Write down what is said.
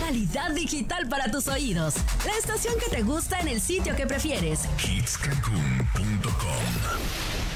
calidad digital para tus oídos. La estación que te gusta en el sitio que prefieres. hitscancun.com